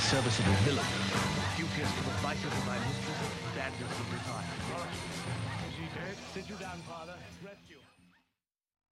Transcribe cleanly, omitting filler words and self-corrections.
serviceable villain, duteous to the vices of my mistress, dangerous to retire. Is he dead? Sit you down, Father. Rest you.